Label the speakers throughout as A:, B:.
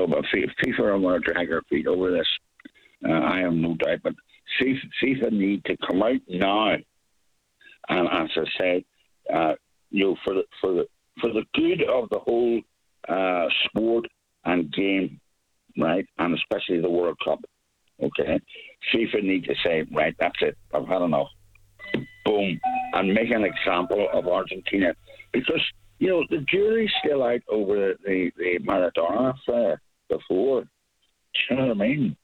A: No, but FIFA are going to drag their feet over this. I have no doubt. But FIFA need to come out now, and as I said, for the good of the whole sport and game, right, and especially the World Cup. Okay, FIFA need to say, right, that's it. I've had enough. Boom, and make an example of Argentina, because the jury's still out over the Maradona affair before. Do you know what I mean?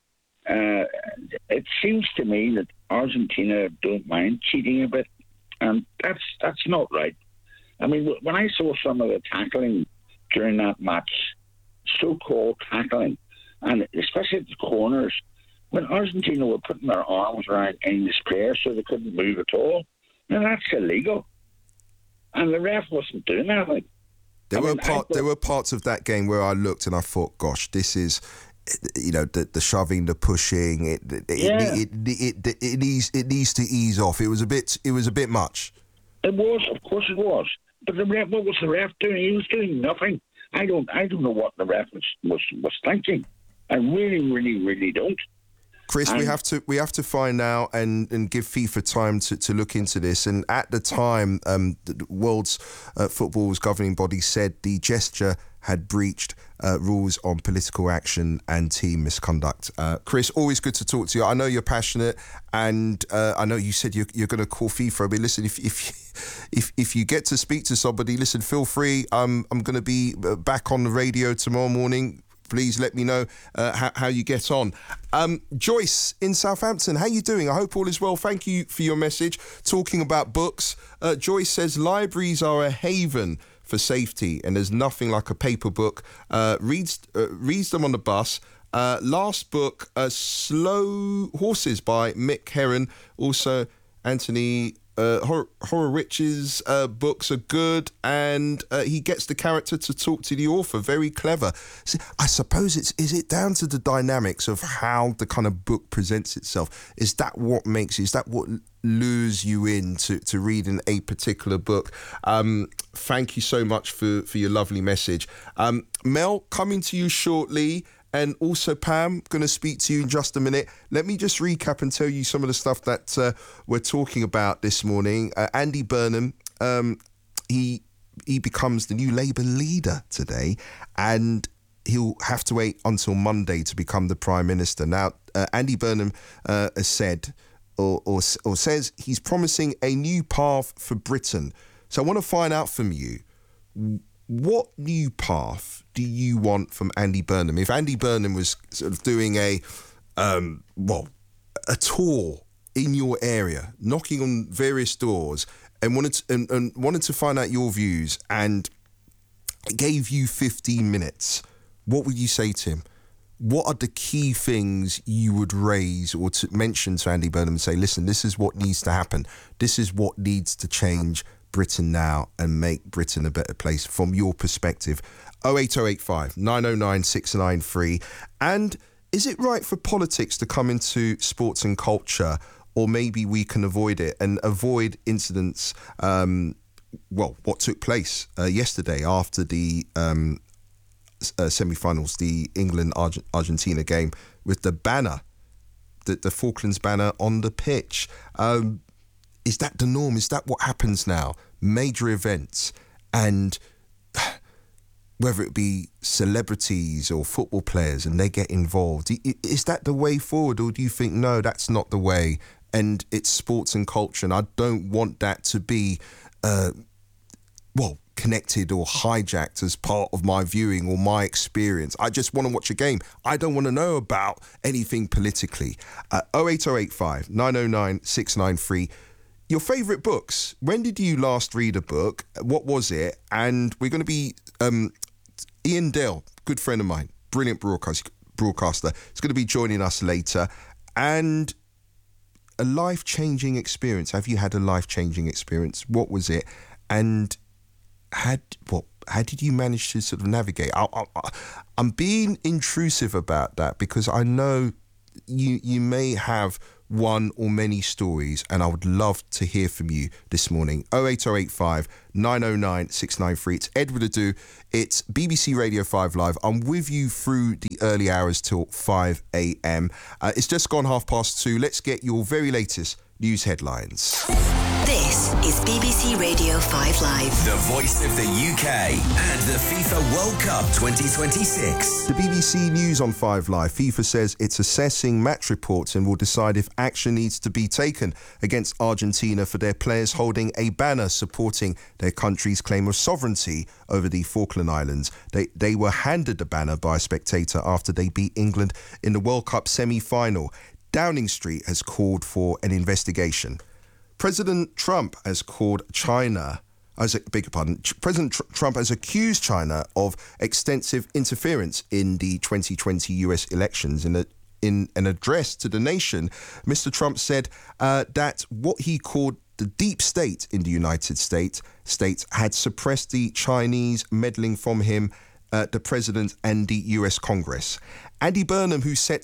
A: It seems to me that Argentina don't mind cheating a bit, and that's not right. I mean, when I saw some of the tackling during that match, so-called tackling, and especially at the corners, when Argentina were putting their arms around English players so they couldn't move at all, now that's illegal. And the ref wasn't doing anything.
B: There were parts of that game where I looked and I thought, gosh, this is, the shoving, the pushing. It needs to ease off. It was a bit much.
A: It was, of course, it was. But what was the ref doing? He was doing nothing. I don't know what the ref was thinking. I really, really, really don't.
B: Chris, we have to find out and give FIFA time to look into this. And at the time, the world's football's governing body said the gesture had breached rules on political action and team misconduct. Chris, always good to talk to you. I know you're passionate, and I know you said you're going to call FIFA. But listen, if you get to speak to somebody, listen, feel free. I'm going to be back on the radio tomorrow morning. Please let me know how you get on. Joyce in Southampton, how you doing? I hope all is well. Thank you for your message. Talking about books, Joyce says libraries are a haven for safety, and there's nothing like a paper book. Reads them on the bus. Last book, Slow Horses by Mick Herron. Also, Anthony Horowitz's books are good, and he gets the character to talk to the author. Very clever. So I suppose is it down to the dynamics of how the kind of book presents itself? Is that what lures you in to reading a particular book? Thank you so much for your lovely message. Mel, coming to you shortly. And also, Pam, going to speak to you in just a minute. Let me just recap and tell you some of the stuff that we're talking about this morning. Andy Burnham, he becomes the new Labour leader today, and he'll have to wait until Monday to become the Prime Minister. Now, Andy Burnham has said or says he's promising a new path for Britain. So I want to find out from you, what new path do you want from Andy Burnham? If Andy Burnham was sort of doing a tour in your area, knocking on various doors, and wanted to find out your views, and gave you 15 minutes, what would you say to him? What are the key things you would raise or to mention to Andy Burnham and say, listen, this is what needs to happen. This is what needs to change Britain now and make Britain a better place from your perspective? 08085 909 693. And is it right for politics to come into sports and culture, or maybe we can avoid it and avoid incidents, what took place yesterday after the semi-finals, the England-Argentina game, with the banner, the Falklands banner on the pitch? Is that the norm? Is that what happens now? Major events, and whether it be celebrities or football players, and they get involved. Is that the way forward, or do you think, no, that's not the way, and it's sports and culture, and I don't want that to be, connected or hijacked as part of my viewing or my experience? I just want to watch a game. I don't want to know about anything politically. 08085 909 693. Your favourite books. When did you last read a book? What was it? And we're going to be... Ian Dale, good friend of mine, brilliant broadcaster, is going to be joining us later. And a life-changing experience. Have you had a life-changing experience? What was it? And how did you manage to sort of navigate? I'm being intrusive about that because I know you may have one or many stories, and I would love to hear from you this morning. 08085 909 693. It's Edward Adu. It's BBC Radio 5 Live. I'm with you through the early hours till 5 a.m. It's just gone 2:30. Let's get your very latest news headlines.
C: This is BBC Radio 5 Live.
D: The voice of the UK and the FIFA World Cup 2026.
B: The BBC News on 5 Live. FIFA says it's assessing match reports and will decide if action needs to be taken against Argentina for their players holding a banner supporting their country's claim of sovereignty over the Falkland Islands. They were handed the banner by a spectator after they beat England in the World Cup semi-final. Downing Street has called for an investigation. President Trump has called China, President Trump has accused China of extensive interference in the 2020 US elections. In an address to the nation, Mr. Trump said that what he called the deep state in the United States had suppressed the Chinese meddling from him, the president and the US Congress. Andy Burnham, who's set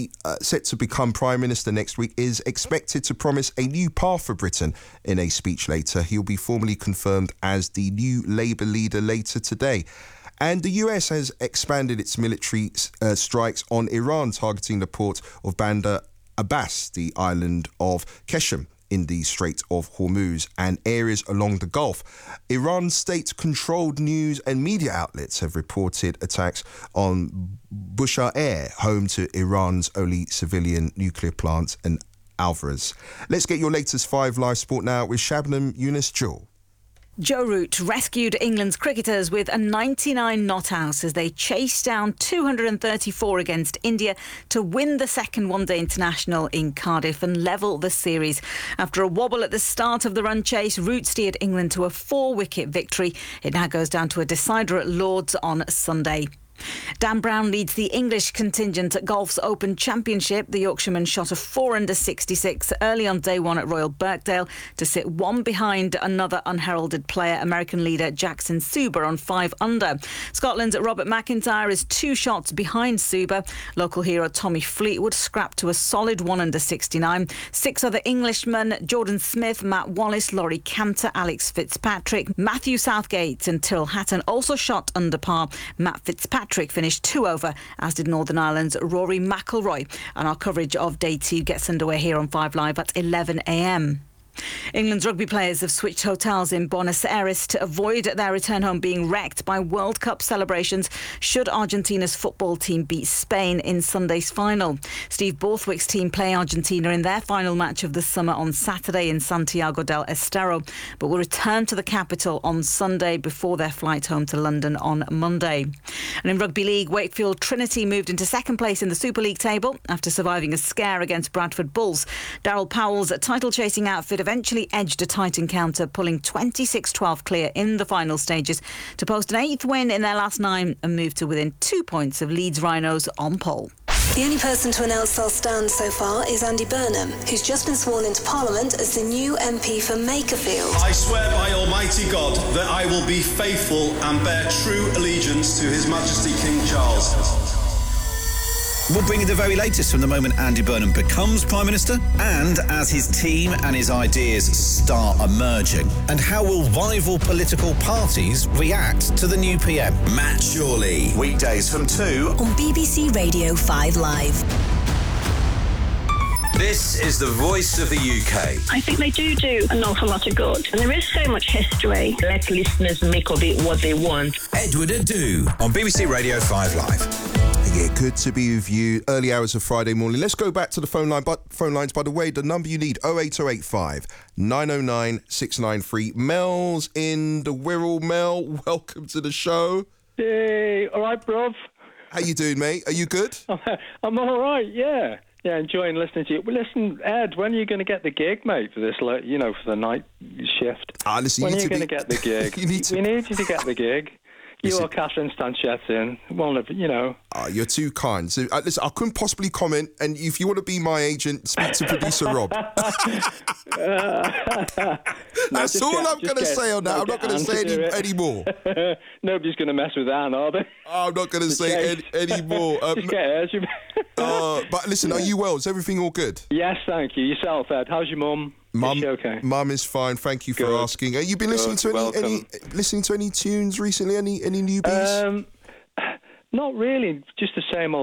B: to become Prime Minister next week, is expected to promise a new path for Britain in a speech later. He'll be formally confirmed as the new Labour leader later today. And the US has expanded its military strikes on Iran, targeting the port of Bandar Abbas, the island of Qeshm in the Strait of Hormuz, and areas along the Gulf. Iran's state-controlled news and media outlets have reported attacks on Bushehr Air, home to Iran's only civilian nuclear plant, and Alvarez. Let's get your latest 5 Live Sport now with Shabnam Yunus-Jewel.
E: Joe Root rescued England's cricketers with a 99 not out as they chased down 234 against India to win the second one-day international in Cardiff and level the series. After a wobble at the start of the run chase, Root steered England to a 4-wicket victory. It now goes down to a decider at Lord's on Sunday. Dan Brown leads the English contingent at Golf's Open Championship. The Yorkshireman shot a 4 under 66 early on day one at Royal Birkdale to sit one behind another unheralded player, American leader Jackson Suber, on 5 under. Scotland's Robert McIntyre is 2 shots behind Suber. Local hero Tommy Fleetwood scrapped to a solid 1 under 69. 6 other Englishmen, Jordan Smith, Matt Wallace, Laurie Cantor, Alex Fitzpatrick, Matthew Southgate and Tyrrell Hatton also shot under par. Matt Fitzpatrick finished 2 over, as did Northern Ireland's Rory McIlroy. And our coverage of Day 2 gets underway here on 5 Live at 11 a.m. England's rugby players have switched hotels in Buenos Aires to avoid their return home being wrecked by World Cup celebrations should Argentina's football team beat Spain in Sunday's final. Steve Borthwick's team play Argentina in their final match of the summer on Saturday in Santiago del Estero, but will return to the capital on Sunday before their flight home to London on Monday. And in Rugby League, Wakefield Trinity moved into second place in the Super League table after surviving a scare against Bradford Bulls. Darryl Powell's title-chasing outfit eventually edged a tight encounter, pulling 26-12 clear in the final stages to post an 8th win in their last 9 and move to within 2 points of Leeds Rhinos on pole.
C: The only person to announce they'll stand so far is Andy Burnham, who's just been sworn into Parliament as the new MP for Makerfield.
F: I swear by Almighty God that I will be faithful and bear true allegiance to His Majesty King Charles.
D: We'll bring you the very latest from the moment Andy Burnham becomes Prime Minister and as his team and his ideas start emerging. And how will rival political parties react to the new PM? Matt Shawley. Weekdays from 2
C: on BBC Radio 5 Live.
D: This is the voice of the UK.
G: I think they do an awful lot of good. And there is so much history.
H: Let listeners make of it what they want.
D: Edward Adu on BBC Radio 5 Live.
B: Yeah, good to be with you. Early hours of Friday morning. Let's go back to the phone lines. By the way, the number you need, 08085 909 693. Mel's in the Wirral. Mel, welcome to the show.
I: Hey, all right, bruv?
B: How you doing, mate? Are you good?
I: I'm all right, yeah. Yeah, enjoying listening to you. Well, listen, Ed, when are you going to get the gig, mate, for this, for the night shift?
B: Listen,
I: when are you going to get the gig? We need you to get the gig. You or Catherine Stanchetin, one of,
B: you're too kind. So, listen, I couldn't possibly comment, and if you want to be my agent, speak to producer Rob. That's all I'm going to say on that. I'm not going to say any more.
I: Nobody's going to mess with Anne, are they?
B: I'm not going to say any more. But listen, are you well? Is everything all good?
I: Yes, thank you. Yourself, Ed. How's your mum?
B: Mum,
I: is she okay?
B: Mum is fine. Thank you for asking. Have you been listening to any tunes recently? Any newbies?
I: Not really. Just the same old